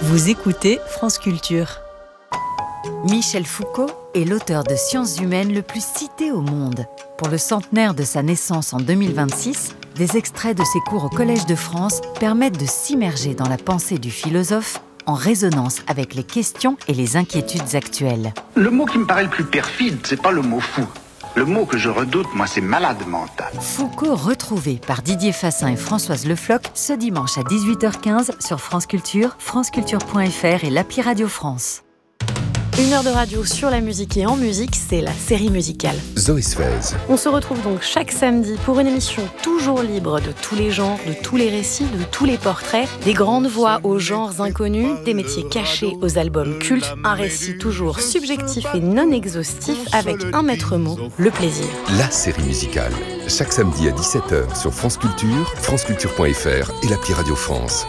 Vous écoutez France Culture. Michel Foucault est l'auteur de sciences humaines le plus cité au monde. Pour le centenaire de sa naissance en 2026, des extraits de ses cours au Collège de France permettent de s'immerger dans la pensée du philosophe en résonance avec les questions et les inquiétudes actuelles. Le mot qui me paraît le plus perfide, c'est pas le mot fou. Le mot que je redoute, moi, c'est malade mental. Foucault retrouvé par Didier Fassin et Françoise Le Floch ce dimanche à 18h15 sur France Culture, franceculture.fr et l'appli Radio France. Une heure de radio sur la musique et en musique, c'est la série musicale. Zoé Sfez. On se retrouve donc chaque samedi pour une émission toujours libre de tous les genres, de tous les récits, de tous les portraits, des grandes voix aux genres inconnus, des métiers cachés aux albums cultes, un récit toujours subjectif et non exhaustif avec un maître mot, le plaisir. La série musicale. Chaque samedi à 17h sur France Culture, franceculture.fr et l'appli Radio France.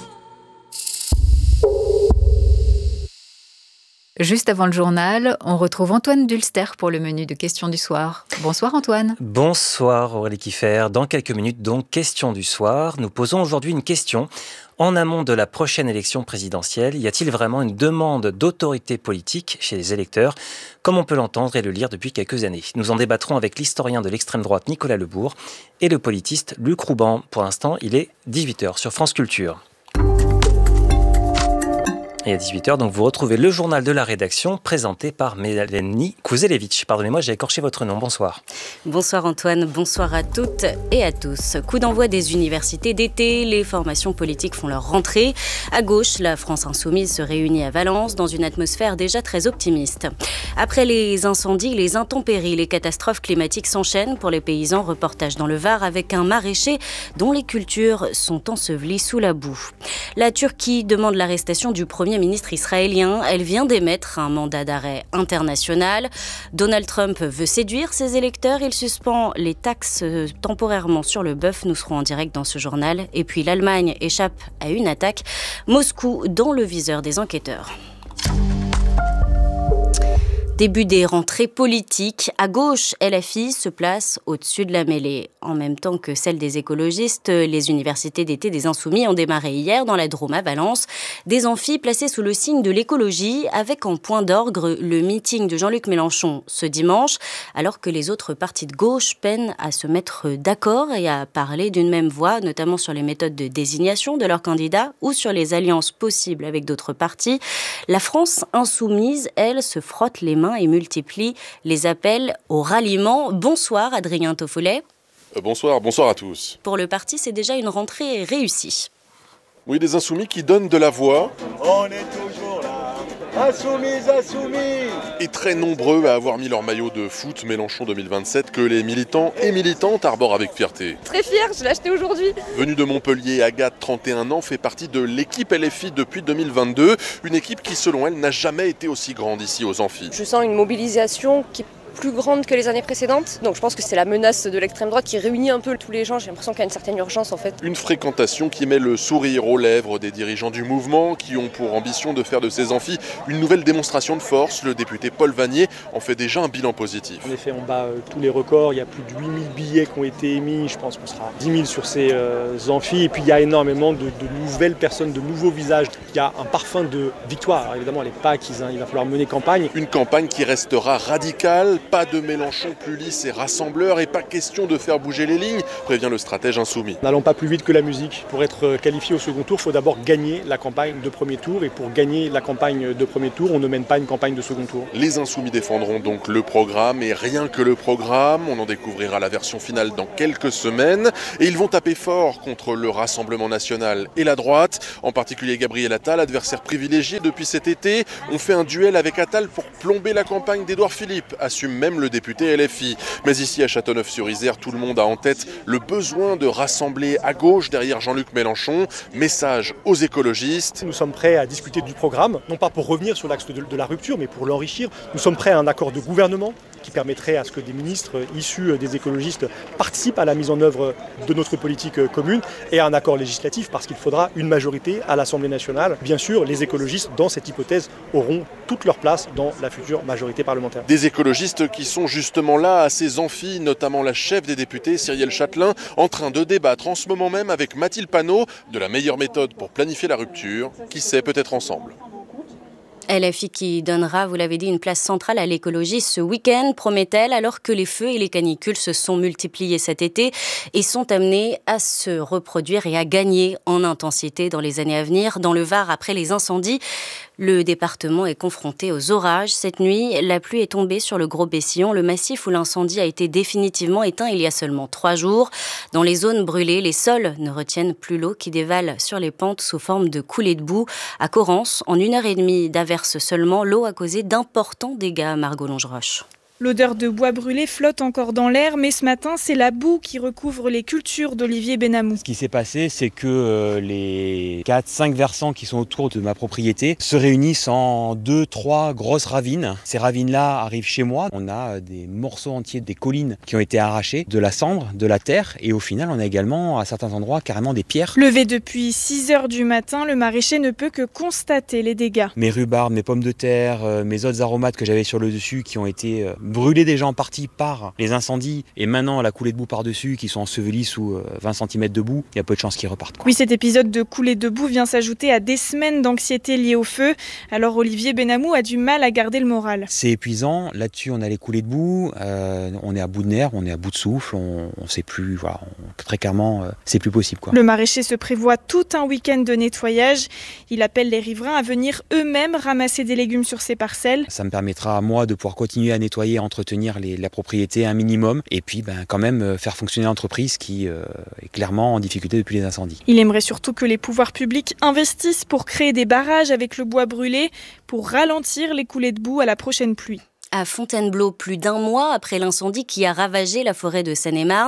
Juste avant le journal, on retrouve Antoine Dulster pour le menu de questions du soir. Bonsoir Antoine. Bonsoir Aurélie Kiffer. Dans quelques minutes donc, questions du soir. Nous posons aujourd'hui une question. En amont de la prochaine élection présidentielle, y a-t-il vraiment une demande d'autorité politique chez les électeurs, comme on peut l'entendre et le lire depuis quelques années? Nous en débattrons avec l'historien de l'extrême droite Nicolas Lebourg et le politiste Luc Rouban. Pour l'instant, il est 18h sur France Culture. Et à 18h, donc vous retrouvez le journal de la rédaction présenté par Mélanie Kouzelevitch. Pardonnez-moi, j'ai écorché votre nom. Bonsoir. Bonsoir Antoine, bonsoir à toutes et à tous. Coup d'envoi des universités d'été, les formations politiques font leur rentrée. À gauche, la France insoumise se réunit à Valence dans une atmosphère déjà très optimiste. Après les incendies, les intempéries, les catastrophes climatiques s'enchaînent pour les paysans. Reportage dans le Var avec un maraîcher dont les cultures sont ensevelies sous la boue. La Turquie demande l'arrestation du premier ministre israélien. Elle vient d'émettre un mandat d'arrêt international. Donald Trump veut séduire ses électeurs. Il suspend les taxes temporairement sur le bœuf. Nous serons en direct dans ce journal. Et puis l'Allemagne échappe à une attaque. Moscou dans le viseur des enquêteurs. Début des rentrées politiques. À gauche, LFI se place au-dessus de la mêlée. En même temps que celle des écologistes, les universités d'été des Insoumis ont démarré hier dans la Drôme à Valence. Des amphis placés sous le signe de l'écologie, avec en point d'orgue le meeting de Jean-Luc Mélenchon ce dimanche, alors que les autres partis de gauche peinent à se mettre d'accord et à parler d'une même voix, notamment sur les méthodes de désignation de leurs candidats ou sur les alliances possibles avec d'autres partis. La France insoumise, elle, se frotte les mains et multiplie les appels au ralliement. Bonsoir Adrien Toffolet. Bonsoir à tous. Pour le parti, c'est déjà une rentrée réussie. Oui, des insoumis qui donnent de la voix. On est toujours là, insoumis. Et très nombreux à avoir mis leur maillot de foot Mélenchon 2027 que les militants et militantes arborent avec fierté. Très fière, je l'ai acheté aujourd'hui. Venue de Montpellier, Agathe, 31 ans, fait partie de l'équipe LFI depuis 2022. Une équipe qui, selon elle, n'a jamais été aussi grande ici aux amphis. Je sens une mobilisation qui est plus grande que les années précédentes. Donc je pense que c'est la menace de l'extrême droite qui réunit un peu tous les gens. J'ai l'impression qu'il y a une certaine urgence en fait. Une fréquentation qui met le sourire aux lèvres des dirigeants du mouvement qui ont pour ambition de faire de ces amphis une nouvelle démonstration de force. Le député Paul Vannier en fait déjà un bilan positif. En effet, on bat tous les records. Il y a plus de 8000 billets qui ont été émis. Je pense qu'on sera 10 000 sur ces amphis. Et puis il y a énormément de nouvelles personnes, de nouveaux visages. Il y a un parfum de victoire. Alors, évidemment, elle n'est pas acquise. Il va falloir mener campagne. Une campagne qui restera radicale. Pas de Mélenchon plus lisse et rassembleur et pas question de faire bouger les lignes, prévient le stratège insoumis. N'allons pas plus vite que la musique. Pour être qualifié au second tour, il faut d'abord gagner la campagne de premier tour. Et pour gagner la campagne de premier tour, on ne mène pas une campagne de second tour. Les insoumis défendront donc le programme et rien que le programme. On en découvrira la version finale dans quelques semaines. Et ils vont taper fort contre le Rassemblement national et la droite. En particulier Gabriel Attal, adversaire privilégié depuis cet été. On fait un duel avec Attal pour plomber la campagne d'Édouard Philippe, assume même le député LFI. Mais ici à Châteauneuf-sur-Isère, tout le monde a en tête le besoin de rassembler à gauche derrière Jean-Luc Mélenchon. Message aux écologistes. Nous sommes prêts à discuter du programme, non pas pour revenir sur l'axe de la rupture, mais pour l'enrichir. Nous sommes prêts à un accord de gouvernement qui permettrait à ce que des ministres issus des écologistes participent à la mise en œuvre de notre politique commune et à un accord législatif parce qu'il faudra une majorité à l'Assemblée nationale. Bien sûr, les écologistes, dans cette hypothèse, auront toute leur place dans la future majorité parlementaire. Des écologistes qui sont justement là à ces amphis, notamment la chef des députés, Cyrielle Châtelain, en train de débattre en ce moment même avec Mathilde Panot de la meilleure méthode pour planifier la rupture. Qui sait, peut-être ensemble. LFI qui donnera, vous l'avez dit, une place centrale à l'écologie ce week-end, promet-elle, alors que les feux et les canicules se sont multipliés cet été et sont amenés à se reproduire et à gagner en intensité dans les années à venir. Dans le Var, après les incendies, le département est confronté aux orages. Cette nuit, la pluie est tombée sur le Gros-Bessillon, le massif où l'incendie a été définitivement éteint il y a seulement 3 jours. Dans les zones brûlées, les sols ne retiennent plus l'eau qui dévale sur les pentes sous forme de coulées de boue. À Corrence, en 1h30 d'averse seulement, l'eau a causé d'importants dégâts à Margot-Longeroche. L'odeur de bois brûlé flotte encore dans l'air, mais ce matin, c'est la boue qui recouvre les cultures d'Olivier Benamou. Ce qui s'est passé, c'est que les 4-5 versants qui sont autour de ma propriété se réunissent en 2-3 grosses ravines. Ces ravines-là arrivent chez moi. On a des morceaux entiers des collines qui ont été arrachés, de la cendre, de la terre, et au final, on a également, à certains endroits, carrément des pierres. Levé depuis 6h du matin, le maraîcher ne peut que constater les dégâts. Mes rhubarbes, mes pommes de terre, mes autres aromates que j'avais sur le dessus qui ont été brûlés déjà en partie par les incendies et maintenant la coulée de boue par-dessus qui sont ensevelis sous 20 cm de boue, il y a peu de chances qu'ils repartent. Oui, cet épisode de coulée de boue vient s'ajouter à des semaines d'anxiété liées au feu. Alors Olivier Benamou a du mal à garder le moral. C'est épuisant, là-dessus on a les coulées de boue, on est à bout de nerfs, on est à bout de souffle, on sait plus, voilà, très clairement c'est plus possible, quoi. Le maraîcher se prévoit tout un week-end de nettoyage. Il appelle les riverains à venir eux-mêmes ramasser des légumes sur ses parcelles. Ça me permettra à moi de pouvoir continuer à nettoyer, entretenir la propriété un minimum et puis quand même faire fonctionner l'entreprise qui est clairement en difficulté depuis les incendies. Il aimerait surtout que les pouvoirs publics investissent pour créer des barrages avec le bois brûlé pour ralentir les coulées de boue à la prochaine pluie. À Fontainebleau, plus d'1 mois après l'incendie qui a ravagé la forêt de Seine-et-Marne,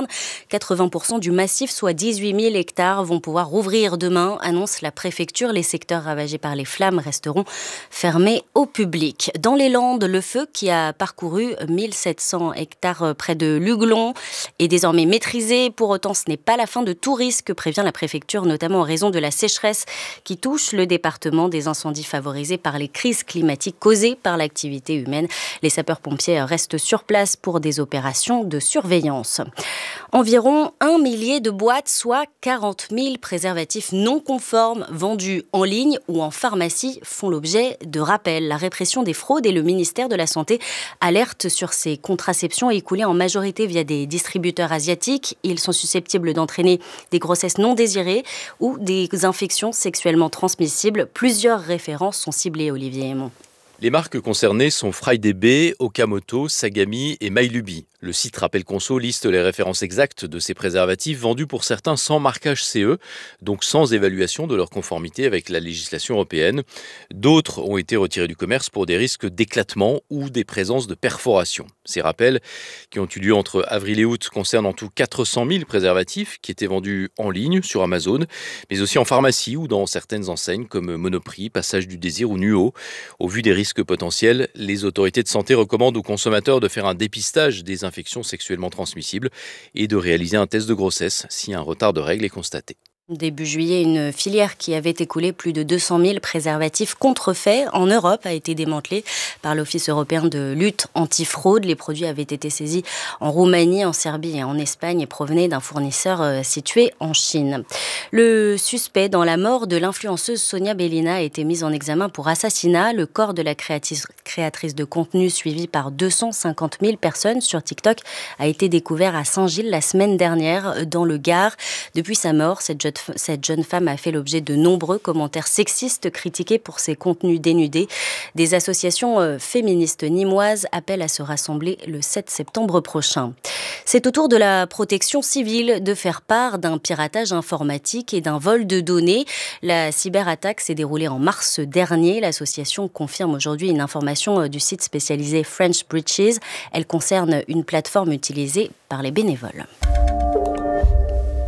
80% du massif, soit 18 000 hectares, vont pouvoir rouvrir demain, annonce la préfecture. Les secteurs ravagés par les flammes resteront fermés au public. Dans les Landes, le feu qui a parcouru 1700 hectares près de Luglon est désormais maîtrisé. Pour autant, ce n'est pas la fin de tout risque, prévient la préfecture, notamment en raison de la sécheresse qui touche le département, des incendies favorisés par les crises climatiques causées par l'activité humaine. Les sapeurs-pompiers restent sur place pour des opérations de surveillance. Environ 1 millier de boîtes, soit 40 000 préservatifs non conformes vendus en ligne ou en pharmacie font l'objet de rappels. La répression des fraudes et le ministère de la Santé alertent sur ces contraceptions écoulées en majorité via des distributeurs asiatiques. Ils sont susceptibles d'entraîner des grossesses non désirées ou des infections sexuellement transmissibles. Plusieurs références sont ciblées, Olivier Aymon. Les marques concernées sont FryDB, Okamoto, Sagami et Mylubi. Le site Rappel Conso liste les références exactes de ces préservatifs vendus pour certains sans marquage CE, donc sans évaluation de leur conformité avec la législation européenne. D'autres ont été retirés du commerce pour des risques d'éclatement ou des présences de perforation. Ces rappels, qui ont eu lieu entre avril et août, concernent en tout 400 000 préservatifs qui étaient vendus en ligne sur Amazon, mais aussi en pharmacie ou dans certaines enseignes comme Monoprix, Passage du Désir ou Nuo. Au vu des risques potentiels, les autorités de santé recommandent aux consommateurs de faire un dépistage des infections sexuellement transmissibles et de réaliser un test de grossesse si un retard de règles est constaté. Début juillet, une filière qui avait écoulé plus de 200 000 préservatifs contrefaits en Europe a été démantelée par l'Office européen de lutte antifraude. Les produits avaient été saisis en Roumanie, en Serbie et en Espagne et provenaient d'un fournisseur situé en Chine. Le suspect dans la mort de l'influenceuse Sonia Bellina a été mis en examen pour assassinat. Le corps de la créatrice de contenu suivie par 250 000 personnes sur TikTok a été découvert à Saint-Gilles la semaine dernière dans le Gard. Depuis sa mort, cette jeune femme a fait l'objet de nombreux commentaires sexistes critiqués pour ses contenus dénudés. Des associations féministes nîmoises appellent à se rassembler le 7 septembre prochain. C'est au tour de la protection civile de faire part d'un piratage informatique et d'un vol de données. La cyberattaque s'est déroulée en mars dernier. L'association confirme aujourd'hui une information du site spécialisé French Breaches. Elle concerne une plateforme utilisée par les bénévoles.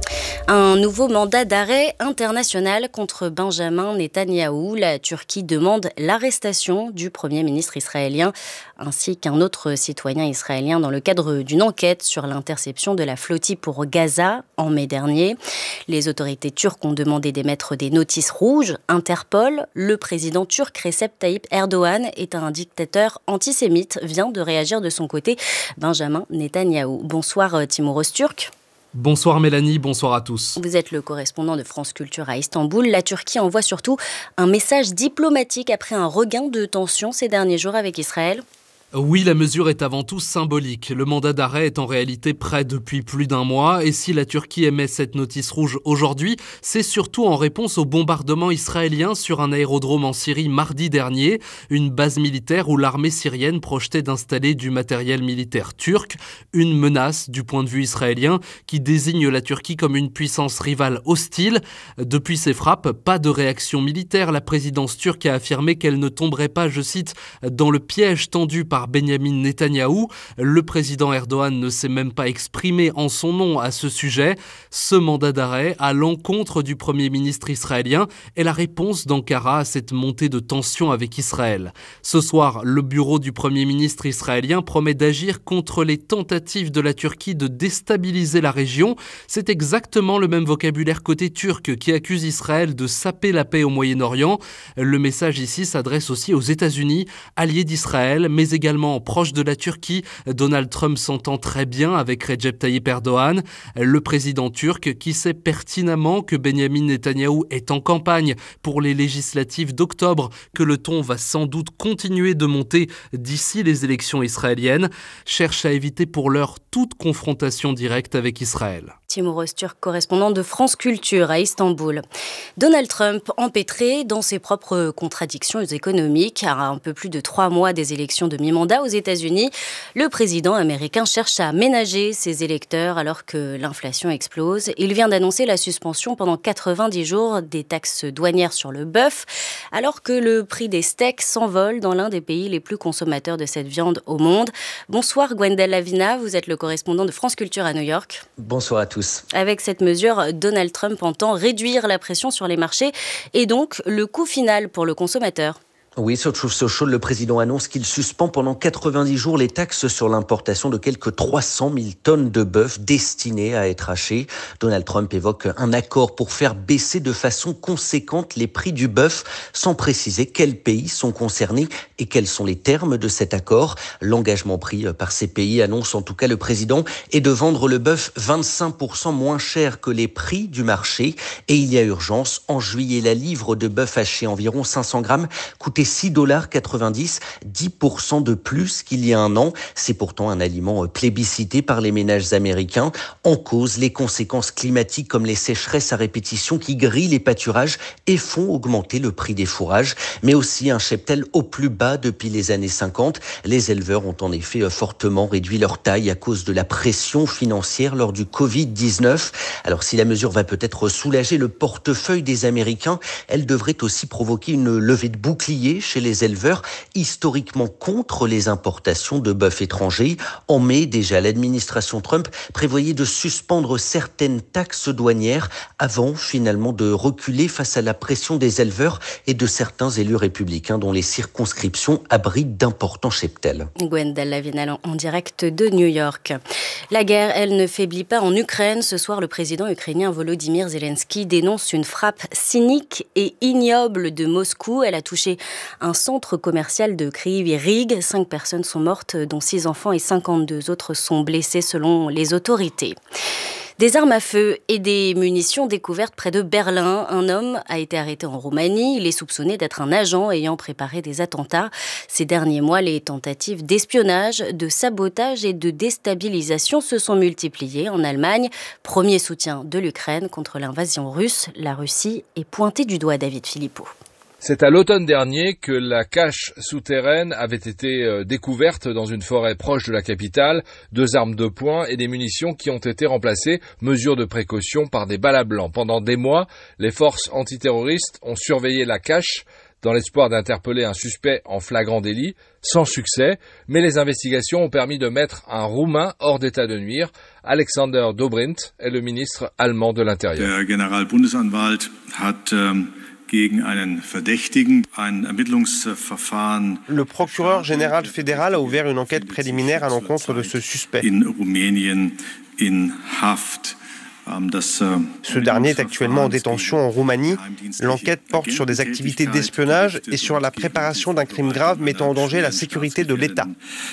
Un nouveau mandat d'arrêt international contre Benjamin Netanyahou. La Turquie demande l'arrestation du Premier ministre israélien ainsi qu'un autre citoyen israélien dans le cadre d'une enquête sur l'interception de la flottille pour Gaza en mai dernier. Les autorités turques ont demandé d'émettre des notices rouges. Interpol, le président turc Recep Tayyip Erdogan est un dictateur antisémite, vient de réagir de son côté Benjamin Netanyahou. Bonsoir Timur Öztürk. Bonsoir Mélanie, bonsoir à tous. Vous êtes le correspondant de France Culture à Istanbul. La Turquie envoie surtout un message diplomatique après un regain de tension ces derniers jours avec Israël. Oui, la mesure est avant tout symbolique. Le mandat d'arrêt est en réalité prêt depuis plus d'un mois et si la Turquie émet cette notice rouge aujourd'hui, c'est surtout en réponse au bombardement israélien sur un aérodrome en Syrie mardi dernier, une base militaire où l'armée syrienne projetait d'installer du matériel militaire turc, une menace du point de vue israélien qui désigne la Turquie comme une puissance rivale hostile. Depuis ces frappes, pas de réaction militaire. La présidence turque a affirmé qu'elle ne tomberait pas, je cite, dans le piège tendu par Benjamin Netanyahou. Le président Erdogan ne s'est même pas exprimé en son nom à ce sujet. Ce mandat d'arrêt à l'encontre du Premier ministre israélien est la réponse d'Ankara à cette montée de tension avec Israël. Ce soir, le bureau du Premier ministre israélien promet d'agir contre les tentatives de la Turquie de déstabiliser la région. C'est exactement le même vocabulaire côté turc qui accuse Israël de saper la paix au Moyen-Orient. Le message ici s'adresse aussi aux États-Unis, alliés d'Israël, mais également proche de la Turquie. Donald Trump s'entend très bien avec Recep Tayyip Erdogan. Le président turc qui sait pertinemment que Benjamin Netanyahou est en campagne pour les législatives d'octobre, que le ton va sans doute continuer de monter d'ici les élections israéliennes, cherche à éviter pour l'heure toute confrontation directe avec Israël. Timur Öztürk, correspondant de France Culture à Istanbul. Donald Trump empêtré dans ses propres contradictions économiques. À un peu plus de 3 mois des élections de mi-mandat aux États-Unis, le président américain cherche à ménager ses électeurs alors que l'inflation explose. Il vient d'annoncer la suspension pendant 90 jours des taxes douanières sur le bœuf, alors que le prix des steaks s'envole dans l'un des pays les plus consommateurs de cette viande au monde. Bonsoir Gwendal Lavina, vous êtes le correspondant de France Culture à New York. Bonsoir à tous. Avec cette mesure, Donald Trump entend réduire la pression sur les marchés et donc le coût final pour le consommateur. Oui, sur Truth Social, le président annonce qu'il suspend pendant 90 jours les taxes sur l'importation de quelques 300 000 tonnes de bœuf destinées à être hachées. Donald Trump évoque un accord pour faire baisser de façon conséquente les prix du bœuf, sans préciser quels pays sont concernés et quels sont les termes de cet accord. L'engagement pris par ces pays, annonce en tout cas le président, est de vendre le bœuf 25% moins cher que les prix du marché. Et il y a urgence. En juillet, la livre de bœuf haché, environ 500 grammes, coûtait $6,90, 10% de plus qu'il y a un an. C'est pourtant un aliment plébiscité par les ménages américains. En cause, les conséquences climatiques comme les sécheresses à répétition qui grillent les pâturages et font augmenter le prix des fourrages, mais aussi un cheptel au plus bas depuis les années 50. Les éleveurs ont en effet fortement réduit leur taille à cause de la pression financière lors du Covid-19. Alors si la mesure va peut-être soulager le portefeuille des Américains, elle devrait aussi provoquer une levée de bouclier chez les éleveurs, historiquement contre les importations de bœuf étranger. En mai, déjà, l'administration Trump prévoyait de suspendre certaines taxes douanières avant finalement de reculer face à la pression des éleveurs et de certains élus républicains dont les circonscriptions abritent d'importants cheptels. Gwendal Lavina en direct de New York. La guerre, elle ne faiblit pas en Ukraine. Ce soir, le président ukrainien Volodymyr Zelensky dénonce une frappe cynique et ignoble de Moscou. Elle a touché un centre commercial de Kryvyi-Rih. 5 personnes sont mortes, dont 6 enfants et 52 autres sont blessés selon les autorités. Des armes à feu et des munitions découvertes près de Berlin. Un homme a été arrêté en Roumanie. Il est soupçonné d'être un agent ayant préparé des attentats. Ces derniers mois, les tentatives d'espionnage, de sabotage et de déstabilisation se sont multipliées en Allemagne. Premier soutien de l'Ukraine contre l'invasion russe. La Russie est pointée du doigt, David Philippot. C'est à l'automne dernier que la cache souterraine avait été découverte dans une forêt proche de la capitale. 2 armes de poing et des munitions qui ont été remplacées, mesure de précaution, par des balles à blanc. Pendant des mois, les forces antiterroristes ont surveillé la cache dans l'espoir d'interpeller un suspect en flagrant délit, sans succès, mais les investigations ont permis de mettre un Roumain hors d'état de nuire. Alexander Dobrindt est le ministre allemand de l'Intérieur. Der Generalbundesanwalt hat gegen einen Verdächtigen ein Ermittlungsverfahren. Le procureur général fédéral a ouvert une enquête préliminaire à l'encontre de ce suspect. In Rumänien in Haft. Ce dernier est actuellement en détention en Roumanie. L'enquête porte sur des activités d'espionnage et sur la préparation d'un crime grave mettant en danger la sécurité de l'État.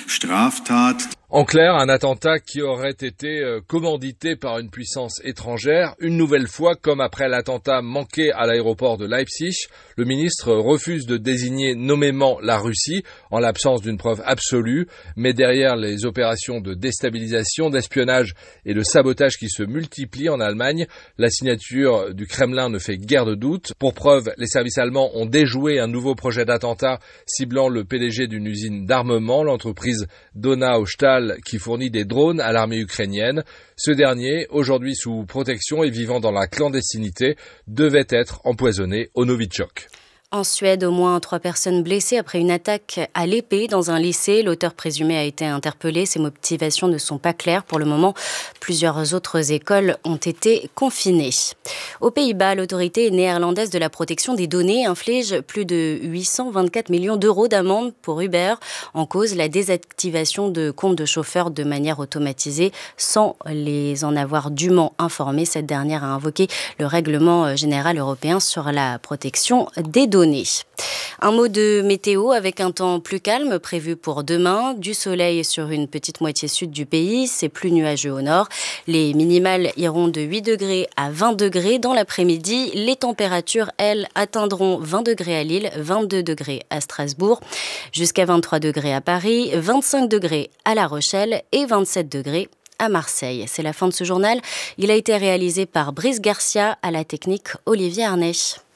En clair, un attentat qui aurait été commandité par une puissance étrangère. Une nouvelle fois, comme après l'attentat manqué à l'aéroport de Leipzig, le ministre refuse de désigner nommément la Russie, en l'absence d'une preuve absolue. Mais derrière les opérations de déstabilisation, d'espionnage et de sabotage qui se multiplient en Allemagne, la signature du Kremlin ne fait guère de doute. Pour preuve, les services allemands ont déjoué un nouveau projet d'attentat ciblant le PDG d'une usine d'armement, l'entreprise Donau Stahl, qui fournit des drones à l'armée ukrainienne. Ce dernier, aujourd'hui sous protection et vivant dans la clandestinité, devait être empoisonné au Novichok. En Suède, au moins 3 personnes blessées après une attaque à l'épée dans un lycée. L'auteur présumé a été interpellé. Ses motivations ne sont pas claires. Pour le moment, plusieurs autres écoles ont été confinées. Aux Pays-Bas, l'autorité néerlandaise de la protection des données inflige plus de 824 millions d'euros d'amende pour Uber. En cause, la désactivation de comptes de chauffeurs de manière automatisée sans les en avoir dûment informés. Cette dernière a invoqué le règlement général européen sur la protection des données. Un mot de météo avec un temps plus calme prévu pour demain. Du soleil sur une petite moitié sud du pays, c'est plus nuageux au nord. Les minimales iront de 8 degrés à 20 degrés dans l'après-midi. Les températures, elles, atteindront 20 degrés à Lille, 22 degrés à Strasbourg, jusqu'à 23 degrés à Paris, 25 degrés à La Rochelle et 27 degrés à Marseille. C'est la fin de ce journal. Il a été réalisé par Brice Garcia, à la technique Olivier Arnay.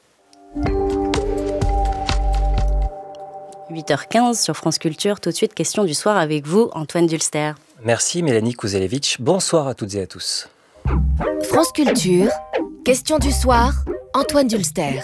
8h15 sur France Culture. Tout de suite, question du soir avec vous, Antoine Dulster. Merci Mélanie Kouzelevitch. Bonsoir à toutes et à tous. France Culture, question du soir, Antoine Dulster.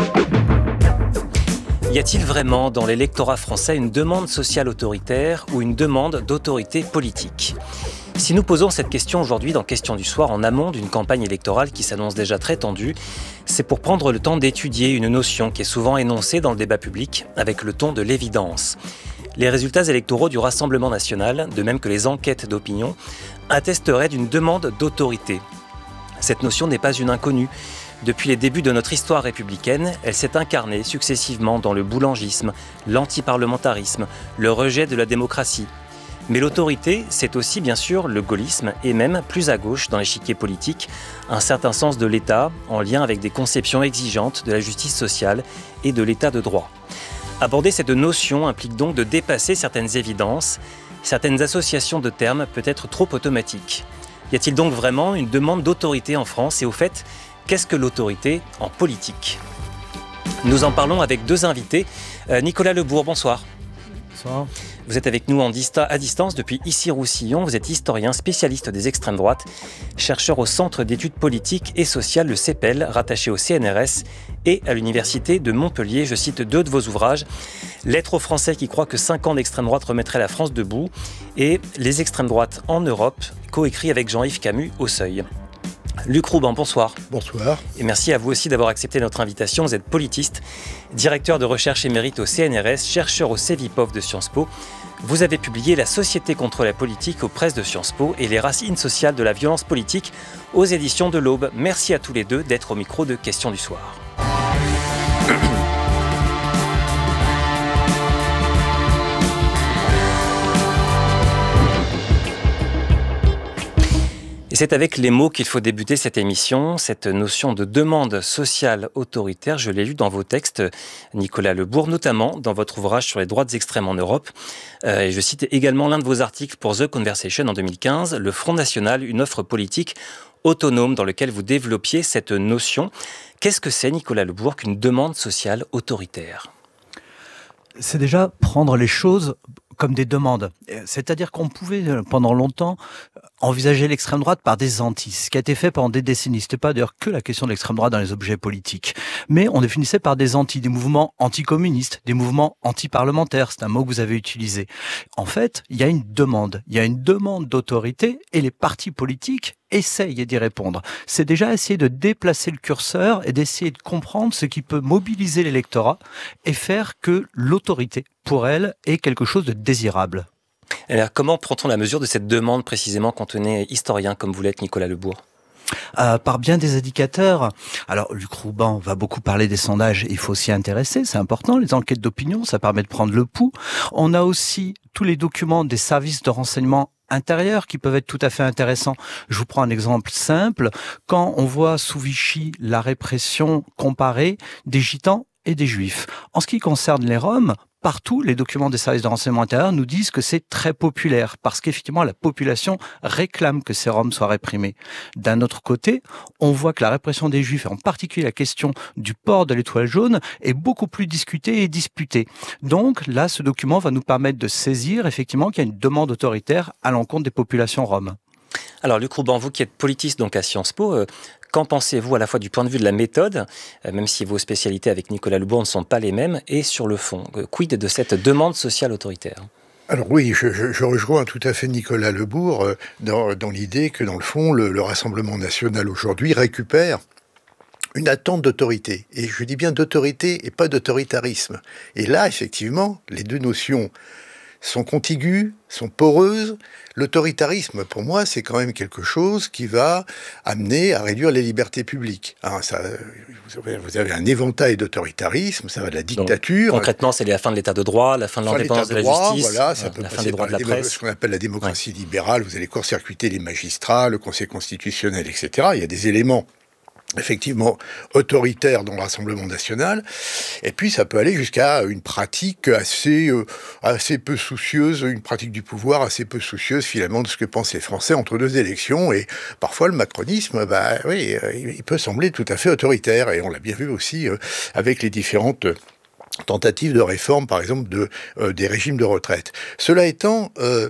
Y a-t-il vraiment dans l'électorat français une demande sociale autoritaire ou une demande d'autorité politique ? Si nous posons cette question aujourd'hui dans Question du soir en amont d'une campagne électorale qui s'annonce déjà très tendue, c'est pour prendre le temps d'étudier une notion qui est souvent énoncée dans le débat public avec le ton de l'évidence. Les résultats électoraux du Rassemblement national, de même que les enquêtes d'opinion, attesteraient d'une demande d'autorité. Cette notion n'est pas une inconnue. Depuis les débuts de notre histoire républicaine, elle s'est incarnée successivement dans le boulangisme, l'antiparlementarisme, le rejet de la démocratie. Mais l'autorité, c'est aussi bien sûr le gaullisme et même plus à gauche dans l'échiquier politique, un certain sens de l'État en lien avec des conceptions exigeantes de la justice sociale et de l'État de droit. Aborder cette notion implique donc de dépasser certaines évidences, certaines associations de termes peut-être trop automatiques. Y a-t-il donc vraiment une demande d'autorité en France et au fait, qu'est-ce que l'autorité en politique ? Nous en parlons avec 2 invités. Nicolas Lebourg, bonsoir. Bonsoir. Vous êtes avec nous à distance depuis Issy-Roussillon. Vous êtes historien, spécialiste des extrêmes droites, chercheur au Centre d'études politiques et sociales, le CEPEL, rattaché au CNRS et à l'Université de Montpellier. Je cite 2 de vos ouvrages. Lettre aux Français qui croient que 5 ans d'extrême droite remettraient la France debout et Les extrêmes droites en Europe, coécrit avec Jean-Yves Camus au Seuil. Luc Rouban, bonsoir. Bonsoir. Et merci à vous aussi d'avoir accepté notre invitation. Vous êtes politiste, directeur de recherche émérite au CNRS, chercheur au CEVIPOF de Sciences Po. Vous avez publié La société contre la politique aux presses de Sciences Po et les racines sociales de la violence politique aux éditions de l'Aube. Merci à tous les 2 d'être au micro de Question du soir. Et c'est avec les mots qu'il faut débuter cette émission, cette notion de demande sociale autoritaire. Je l'ai lu dans vos textes, Nicolas Lebourg, notamment dans votre ouvrage sur les droites extrêmes en Europe. Et je cite également l'un de vos articles pour The Conversation en 2015, Le Front National, une offre politique autonome, dans lequel vous développiez cette notion. Qu'est-ce que c'est, Nicolas Lebourg, qu'une demande sociale autoritaire ? C'est déjà prendre les choses comme des demandes. C'est-à-dire qu'on pouvait pendant longtemps envisager l'extrême droite par des antis, ce qui a été fait pendant des décennies. C'était pas d'ailleurs que la question de l'extrême droite dans les objets politiques, mais on définissait par des antis, des mouvements anticommunistes, des mouvements anti-parlementaires, c'est un mot que vous avez utilisé. En fait, il y a une demande d'autorité et les partis politiques essayent d'y répondre. C'est déjà essayer de déplacer le curseur et d'essayer de comprendre ce qui peut mobiliser l'électorat et faire que l'autorité, pour elle, est quelque chose de désirable. Alors, comment prend-on la mesure de cette demande précisément quand on est historien comme vous l'êtes, Nicolas Lebourg ? Par bien des indicateurs. Alors, Luc Rouban va beaucoup parler des sondages, il faut s'y intéresser, c'est important. Les enquêtes d'opinion, ça permet de prendre le pouls. On a aussi tous les documents des services de renseignement intérieurs qui peuvent être tout à fait intéressants. Je vous prends un exemple simple. Quand on voit sous Vichy la répression comparée des gitans et des juifs. En ce qui concerne les Roms, partout, les documents des services de renseignement intérieur nous disent que c'est très populaire, parce qu'effectivement, la population réclame que ces Roms soient réprimés. D'un autre côté, on voit que la répression des Juifs, et en particulier la question du port de l'étoile jaune, est beaucoup plus discutée et disputée. Donc là, ce document va nous permettre de saisir effectivement qu'il y a une demande autoritaire à l'encontre des populations roms. Alors, Luc Rouban, vous qui êtes politiste donc à Sciences Po, qu'en pensez-vous à la fois du point de vue de la méthode, même si vos spécialités avec Nicolas Lebourg ne sont pas les mêmes, et sur le fond, quid de cette demande sociale autoritaire ? Alors oui, je rejoins tout à fait Nicolas Lebourg dans l'idée que dans le fond, le Rassemblement national aujourd'hui récupère une attente d'autorité. Et je dis bien d'autorité et pas d'autoritarisme. Et là, effectivement, les deux notions sont contiguës, sont poreuses. L'autoritarisme, pour moi, c'est quand même quelque chose qui va amener à réduire les libertés publiques. Vous avez un éventail d'autoritarisme, ça va de la dictature. Donc, concrètement, c'est la fin de l'état de droit, la fin de l'indépendance de la justice, voilà, ça peut la fin des droits de la presse. Ce qu'on appelle la démocratie libérale, vous allez court-circuiter les magistrats, le Conseil constitutionnel, etc. Il y a des éléments effectivement autoritaire dans le Rassemblement national, et puis ça peut aller jusqu'à une pratique assez peu soucieuse, une pratique du pouvoir assez peu soucieuse finalement de ce que pensent les Français entre deux élections, et parfois le macronisme, il peut sembler tout à fait autoritaire, et on l'a bien vu aussi avec les différentes tentatives de réforme, par exemple des régimes de retraite. Cela étant,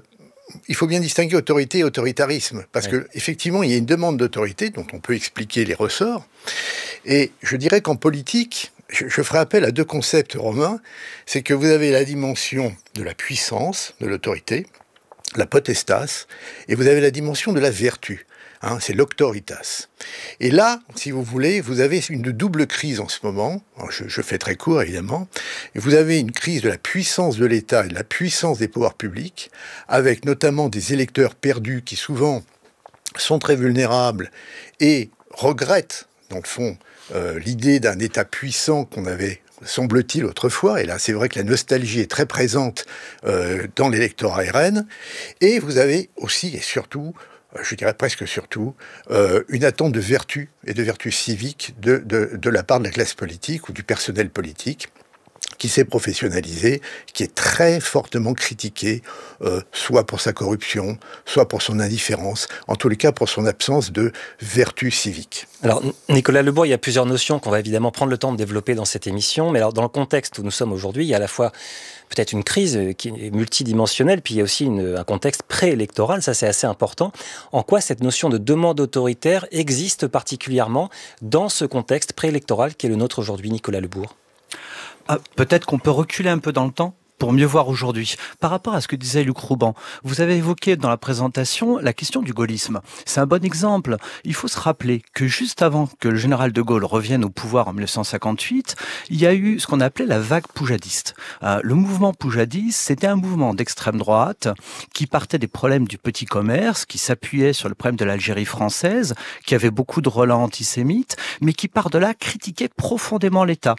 il faut bien distinguer autorité et autoritarisme, parce que effectivement, il y a une demande d'autorité dont on peut expliquer les ressorts. Et je dirais qu'en politique, je ferai appel à deux concepts romains. C'est que vous avez la dimension de la puissance, de l'autorité, la potestas, et vous avez la dimension de la vertu. C'est l'auctoritas. Et là, si vous voulez, vous avez une double crise en ce moment. Alors je fais très court, évidemment. Et vous avez une crise de la puissance de l'État et de la puissance des pouvoirs publics, avec notamment des électeurs perdus qui souvent sont très vulnérables et regrettent, dans le fond, l'idée d'un État puissant qu'on avait, semble-t-il, autrefois. Et là, c'est vrai que la nostalgie est très présente dans l'électorat RN. Et vous avez aussi et surtout, je dirais presque surtout, une attente de vertu et de vertu civique de la part de la classe politique ou du personnel politique qui s'est professionnalisé, qui est très fortement critiqué, soit pour sa corruption, soit pour son indifférence, en tous les cas pour son absence de vertu civique. Alors, Nicolas Lebourg, il y a plusieurs notions qu'on va évidemment prendre le temps de développer dans cette émission, mais alors dans le contexte où nous sommes aujourd'hui, il y a à la fois peut-être une crise qui est multidimensionnelle, puis il y a aussi un contexte préélectoral, ça c'est assez important. En quoi cette notion de demande autoritaire existe particulièrement dans ce contexte préélectoral qui est le nôtre aujourd'hui, Nicolas Lebourg ? Peut-être qu'on peut reculer un peu dans le temps pour mieux voir aujourd'hui. Par rapport à ce que disait Luc Rouban, vous avez évoqué dans la présentation la question du gaullisme. C'est un bon exemple. Il faut se rappeler que juste avant que le général de Gaulle revienne au pouvoir en 1958, il y a eu ce qu'on appelait la vague poujadiste. Le mouvement poujadiste, c'était un mouvement d'extrême droite qui partait des problèmes du petit commerce, qui s'appuyait sur le problème de l'Algérie française, qui avait beaucoup de relents antisémites, mais qui par de là critiquait profondément l'État.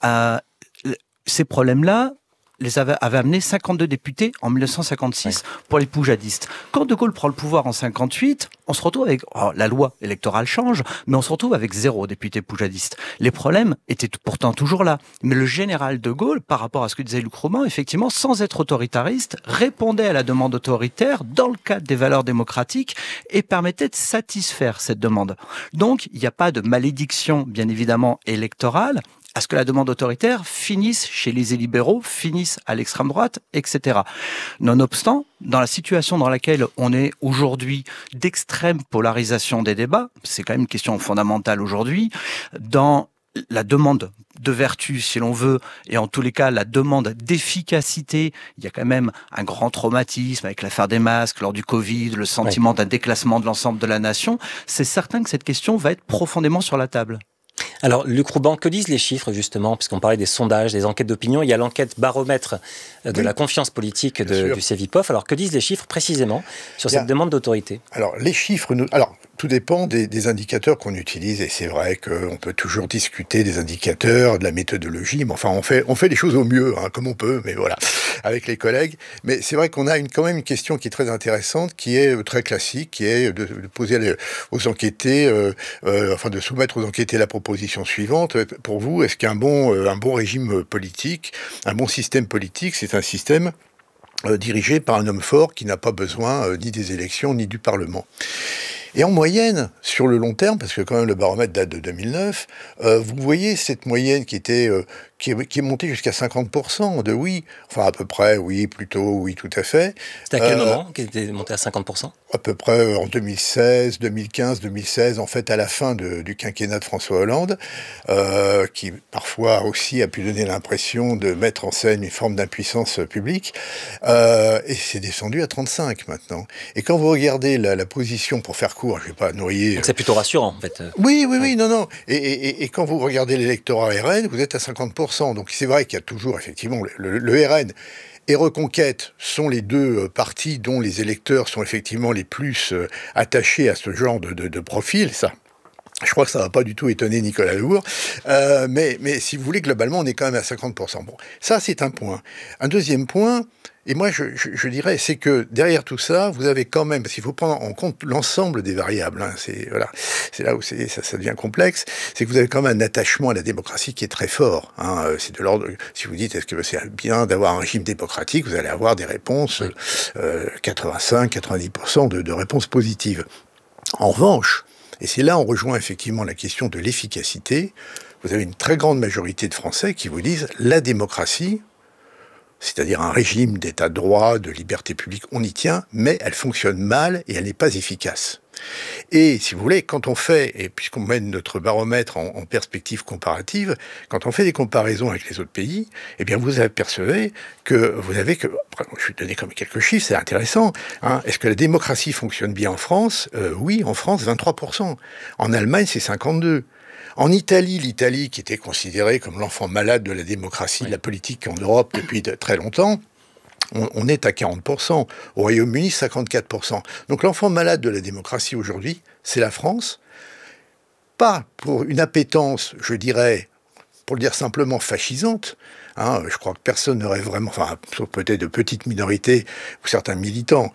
Ces problèmes-là avaient amené 52 députés en 1956 pour les poujadistes. Quand De Gaulle prend le pouvoir en 58, on se retrouve avec... la loi électorale change, mais on se retrouve avec 0 députés poujadistes. Les problèmes étaient pourtant toujours là. Mais le général De Gaulle, par rapport à ce que disait Luc Rouban, effectivement, sans être autoritariste, répondait à la demande autoritaire dans le cadre des valeurs démocratiques et permettait de satisfaire cette demande. Donc, il n'y a pas de malédiction, bien évidemment, électorale. à ce que la demande autoritaire finisse chez les libéraux, finisse à l'extrême droite, etc. Nonobstant, dans la situation dans laquelle on est aujourd'hui d'extrême polarisation des débats, c'est quand même une question fondamentale aujourd'hui, dans la demande de vertu, si l'on veut, et en tous les cas, la demande d'efficacité. Il y a quand même un grand traumatisme avec l'affaire des masques lors du Covid, le sentiment d'un déclassement de l'ensemble de la nation. C'est certain que cette question va être profondément sur la table. Alors, Luc Rouban, que disent les chiffres, justement, puisqu'on parlait des sondages, des enquêtes d'opinion, il y a l'enquête baromètre de la confiance politique du Cevipof. Alors, que disent les chiffres, précisément, sur cette demande d'autorité? Alors, les chiffres... tout dépend des indicateurs qu'on utilise, et c'est vrai qu'on peut toujours discuter des indicateurs, de la méthodologie, mais enfin, on fait les choses au mieux, comme on peut, mais voilà, avec les collègues. Mais c'est vrai qu'on a quand même une question qui est très intéressante, qui est très classique, qui est de poser aux enquêtés, de soumettre aux enquêtés la proposition suivante. Pour vous, est-ce qu'un bon régime politique, un bon système politique, c'est un système dirigé par un homme fort qui n'a pas besoin ni des élections ni du Parlement? Et en moyenne, sur le long terme, parce que quand même le baromètre date de 2009, vous voyez cette moyenne qui est montée jusqu'à 50% de oui, enfin à peu près, oui, plutôt, oui, tout à fait. C'était à quel moment qu'elle était montée à 50%? À peu près en 2016, 2015, 2016, en fait à la fin du quinquennat de François Hollande, qui parfois aussi a pu donner l'impression de mettre en scène une forme d'impuissance publique, et c'est descendu à 35 maintenant. Et quand vous regardez la position, pour faire court, je ne vais pas noyer... Donc c'est plutôt rassurant, en fait. Oui, non. Et quand vous regardez l'électorat RN, vous êtes à 50%. Donc c'est vrai qu'il y a toujours, effectivement, le RN et Reconquête sont les deux partis dont les électeurs sont effectivement les plus attachés à ce genre de profil, ça. Je crois que ça ne va pas du tout étonner Nicolas Lourd, mais si vous voulez, globalement, on est quand même à 50%. Bon, ça, c'est un point. Un deuxième point, et moi, je dirais, c'est que derrière tout ça, vous avez quand même, parce qu'il faut prendre en compte l'ensemble des variables, c'est là où ça devient complexe, c'est que vous avez quand même un attachement à la démocratie qui est très fort. C'est de l'ordre, si vous dites, est-ce que c'est bien d'avoir un régime démocratique, vous allez avoir des réponses, 85-90% de réponses positives. En revanche, et c'est là où on rejoint effectivement la question de l'efficacité. Vous avez une très grande majorité de Français qui vous disent la démocratie, c'est-à-dire un régime d'état de droit, de liberté publique, on y tient, mais elle fonctionne mal et elle n'est pas efficace. Et si vous voulez, quand on fait, et puisqu'on mène notre baromètre en perspective comparative, quand on fait des comparaisons avec les autres pays, eh bien vous apercevez que je vais donner comme quelques chiffres, c'est intéressant. Est-ce que la démocratie fonctionne bien en France? Oui, en France, 23%. En Allemagne, c'est 52%. En Italie, l'Italie, qui était considérée comme l'enfant malade de la démocratie, de la politique en Europe depuis très longtemps, on est à 40%. Au Royaume-Uni, 54%. Donc l'enfant malade de la démocratie aujourd'hui, c'est la France. Pas pour une appétence, je dirais, pour le dire simplement, fascisante. Je crois que personne n'aurait vraiment, sauf peut-être de petites minorités ou certains militants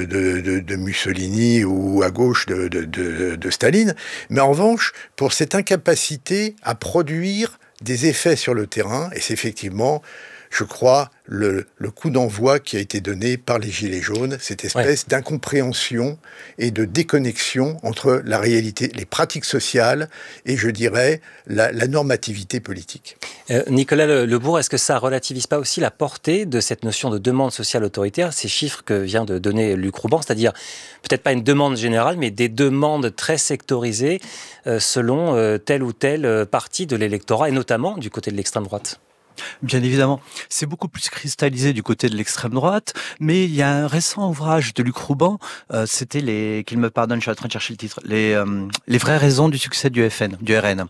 de Mussolini ou à gauche de Staline, mais en revanche, pour cette incapacité à produire des effets sur le terrain, et c'est effectivement, je crois, le coup d'envoi qui a été donné par les Gilets jaunes, cette espèce d'incompréhension et de déconnexion entre la réalité, les pratiques sociales et, je dirais, la normativité politique. Nicolas Lebourg, est-ce que ça relativise pas aussi la portée de cette notion de demande sociale autoritaire, ces chiffres que vient de donner Luc Rouban, c'est-à-dire peut-être pas une demande générale, mais des demandes très sectorisées selon telle ou telle partie de l'électorat, et notamment du côté de l'extrême droite? Bien évidemment, c'est beaucoup plus cristallisé du côté de l'extrême droite, mais il y a un récent ouvrage de Luc Rouban, c'était qu'il me pardonne, je suis en train de chercher le titre, les vraies raisons du succès du RN,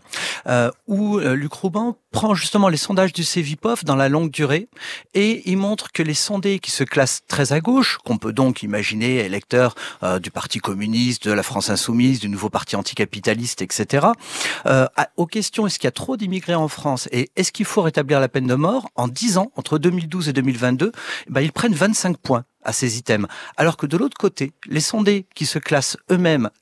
où Luc Rouban prend justement les sondages du Cevipof dans la longue durée, et il montre que les sondés qui se classent très à gauche, qu'on peut donc imaginer électeurs du Parti communiste, de la France insoumise, du nouveau parti anticapitaliste, etc., aux questions est-ce qu'il y a trop d'immigrés en France et est-ce qu'il faut rétablir la peine de mort, en 10 ans, entre 2012 et 2022, ils prennent 25 points à ces items. Alors que de l'autre côté, les sondés qui se classent eux-mêmes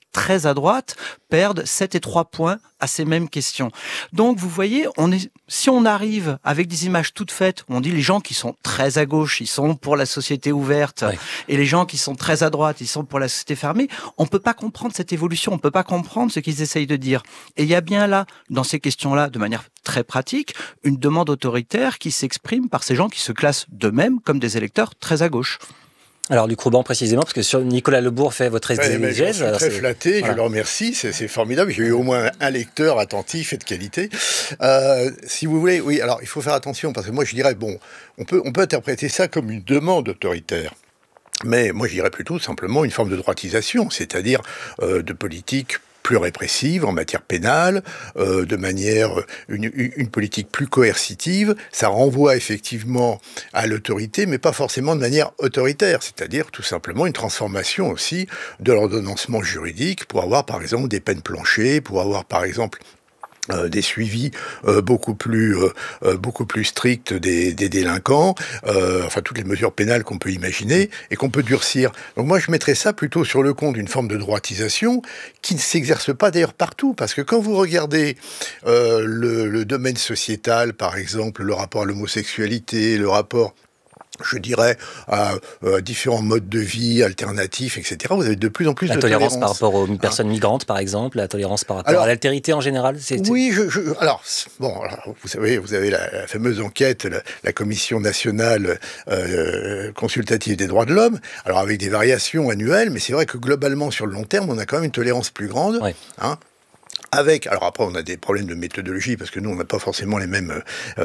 très à droite perdent 7 et 3 points à ces mêmes questions. Donc, vous voyez, si on arrive avec des images toutes faites, où on dit les gens qui sont très à gauche, ils sont pour la société ouverte, et les gens qui sont très à droite, ils sont pour la société fermée, on ne peut pas comprendre cette évolution, on ne peut pas comprendre ce qu'ils essayent de dire. Et il y a bien là, dans ces questions-là, de manière très pratique, une demande autoritaire qui s'exprime par ces gens qui se classent d'eux-mêmes comme des électeurs très à gauche. Alors, Luc Rouban, précisément, parce que sur Nicolas Lebourg fait votre exégèse. Je suis très flatté, je le remercie, c'est formidable. J'ai eu au moins un lecteur attentif et de qualité. Si vous voulez, oui, alors il faut faire attention, parce que moi je dirais, bon, on peut interpréter ça comme une demande autoritaire. Mais moi je dirais plutôt simplement une forme de droitisation, c'est-à-dire de politique plus répressive en matière pénale, de manière une politique plus coercitive. Ça renvoie effectivement à l'autorité, mais pas forcément de manière autoritaire, c'est-à-dire tout simplement une transformation aussi de l'ordonnancement juridique pour avoir par exemple des peines planchées, pour avoir par exemple des suivis beaucoup plus stricts des délinquants, enfin toutes les mesures pénales qu'on peut imaginer et qu'on peut durcir. Donc moi je mettrais ça plutôt sur le compte d'une forme de droitisation qui ne s'exerce pas d'ailleurs partout, parce que quand vous regardez le domaine sociétal, par exemple le rapport à l'homosexualité, le rapport je dirais, à différents modes de vie alternatifs, etc. Vous avez de plus en plus de tolérance. Par rapport aux personnes migrantes, par exemple, la tolérance par rapport à l'altérité en général. Oui, alors, vous savez, vous avez la fameuse enquête, la Commission nationale consultative des droits de l'homme, alors avec des variations annuelles, mais c'est vrai que globalement, sur le long terme, on a quand même une tolérance plus grande. Oui. Alors après, on a des problèmes de méthodologie parce que nous, on n'a pas forcément les mêmes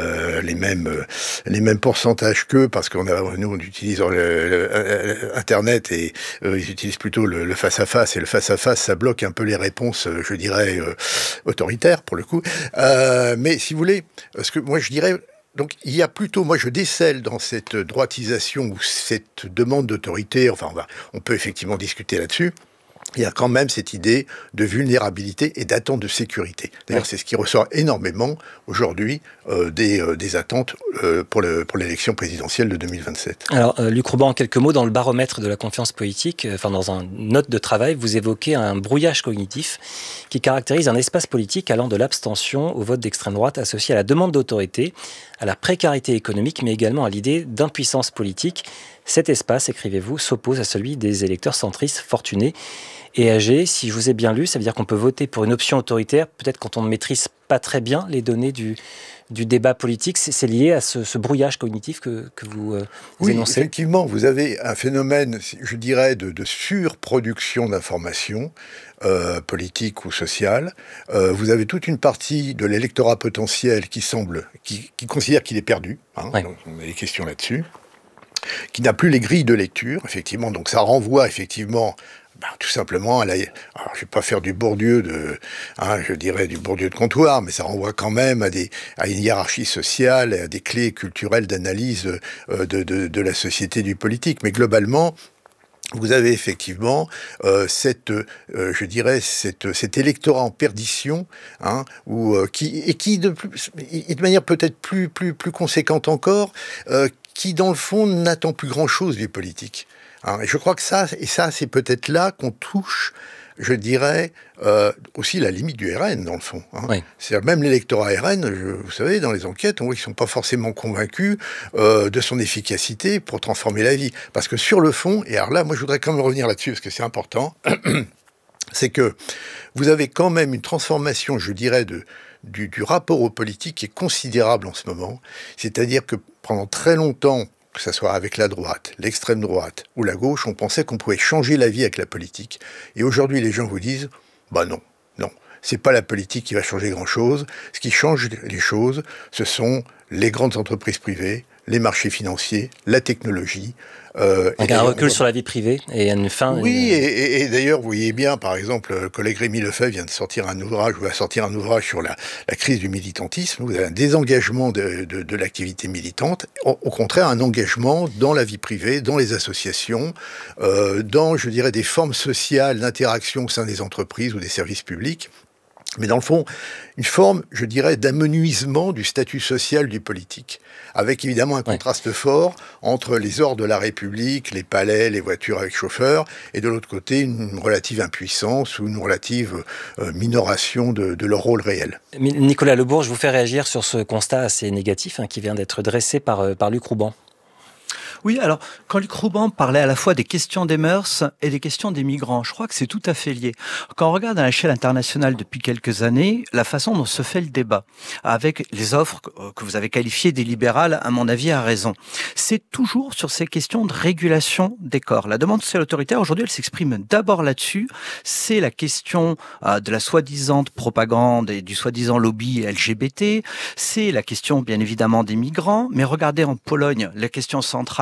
pourcentages qu'eux, parce nous, on utilise Internet et ils utilisent plutôt le face-à-face, et le face-à-face, ça bloque un peu les réponses, je dirais, autoritaires pour le coup. Mais si vous voulez, ce que moi je dirais, donc il y a plutôt, moi je décèle dans cette droitisation ou cette demande d'autorité, enfin on peut effectivement discuter là-dessus. Il y a quand même cette idée de vulnérabilité et d'attente de sécurité. D'ailleurs, c'est ce qui ressort énormément aujourd'hui des attentes pour l'élection présidentielle de 2027. Alors, Luc Rouban, en quelques mots, dans le baromètre de la confiance politique, dans une note de travail, vous évoquez un brouillage cognitif qui caractérise un espace politique allant de l'abstention au vote d'extrême droite associé à la demande d'autorité, à la précarité économique, mais également à l'idée d'impuissance politique. Cet espace, écrivez-vous, s'oppose à celui des électeurs centristes fortunés et âgés. Si je vous ai bien lu, ça veut dire qu'on peut voter pour une option autoritaire, peut-être quand on ne maîtrise pas très bien les données du débat politique. C'est lié à ce brouillage cognitif que vous énoncez. Effectivement, vous avez un phénomène, je dirais, de surproduction d'informations politique ou sociale. Vous avez toute une partie de l'électorat potentiel qui considère qu'il est perdu. Donc on a des questions là-dessus. Qui n'a plus les grilles de lecture, effectivement. Donc ça renvoie effectivement, tout simplement à alors je vais pas faire du Bourdieu je dirais du Bourdieu de comptoir, mais ça renvoie quand même à une hiérarchie sociale, à des clés culturelles d'analyse de la société, du politique. Mais globalement, vous avez effectivement cet électorat en perdition, qui de manière peut-être plus conséquente encore, qui dans le fond n'attend plus grand-chose du politique. Et je crois que ça c'est peut-être là qu'on touche, je dirais, aussi la limite du RN dans le fond. Oui. C'est-à-dire même l'électorat RN, vous savez, dans les enquêtes, on voit qu'ils ne sont pas forcément convaincus de son efficacité pour transformer la vie. Parce que sur le fond, et alors là, moi je voudrais quand même revenir là-dessus, parce que c'est important, c'est que vous avez quand même une transformation, je dirais, du rapport au politique qui est considérable en ce moment. C'est-à-dire que pendant très longtemps, que ce soit avec la droite, l'extrême droite ou la gauche, on pensait qu'on pouvait changer la vie avec la politique. Et aujourd'hui, les gens vous disent, non, c'est pas la politique qui va changer grand-chose. Ce qui change les choses, ce sont les grandes entreprises privées, les marchés financiers, la technologie. Donc un recul sur la vie privée et une fin... Oui, et d'ailleurs, vous voyez bien, par exemple, le collègue Rémi Lefebvre va sortir un ouvrage sur la crise du militantisme. Vous avez un désengagement de l'activité militante, au contraire, un engagement dans la vie privée, dans les associations, dans, je dirais, des formes sociales d'interaction au sein des entreprises ou des services publics. mais dans le fond, une forme, je dirais, d'amenuisement du statut social du politique, avec évidemment un contraste fort entre les ordres de la République, les palais, les voitures avec chauffeur, et de l'autre côté, une relative impuissance ou une relative minoration de leur rôle réel. Nicolas Lebourg, je vous fais réagir sur ce constat assez négatif qui vient d'être dressé par Luc Rouban. Oui, alors, quand Luc Rouban parlait à la fois des questions des mœurs et des questions des migrants, je crois que c'est tout à fait lié. Quand on regarde à l'échelle internationale depuis quelques années, la façon dont se fait le débat, avec les offres que vous avez qualifiées des libérales, à mon avis, à raison, c'est toujours sur ces questions de régulation des corps. La demande sociale autoritaire, aujourd'hui, elle s'exprime d'abord là-dessus. C'est la question de la soi-disant propagande et du soi-disant lobby LGBT. C'est la question, bien évidemment, des migrants. Mais regardez en Pologne, la question centrale,